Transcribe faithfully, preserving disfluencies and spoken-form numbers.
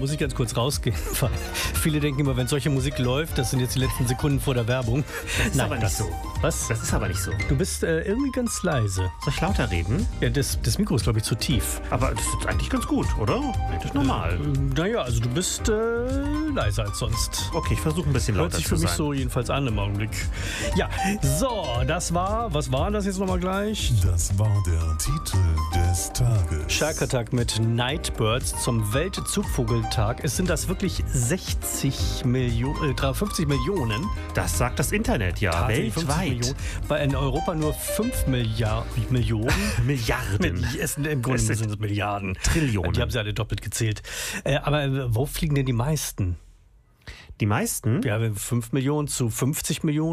muss ich ganz kurz rausgehen, weil viele denken immer, wenn solche Musik läuft, das sind jetzt die letzten Sekunden vor der Werbung. Das ist Nein, aber nicht das, so. Was? Das ist aber nicht so. Du bist äh, irgendwie ganz leise. Soll ich lauter reden? Ja, das, das Mikro ist, glaube ich, zu tief. Aber das ist eigentlich ganz gut, oder? Das ist normal. Äh, naja, also du bist äh, leiser als sonst. Okay, ich versuche ein bisschen Hört lauter sich zu für mich sein. so jedenfalls an im Augenblick. Ja, so, das war, was war das jetzt nochmal gleich? Das war der Titel des Tages. Shark Attack mit Nightbirds zum Weltzugvogeltag. Es sind das wirklich sechzig Millionen, äh, fünfzig Millionen. Das sagt das Internet, ja. Tatsächlich fünfzig Weltweit. Millionen, weil in Europa nur fünf Milliarden. Millionen. Milliarden. Die essen im Grunde Es sind sind es Milliarden. Trillionen. Die haben sie alle doppelt gezählt. Äh, aber äh, wo fliegen denn die meisten? Die meisten? Ja, fünf Millionen zu fünfzig Millionen.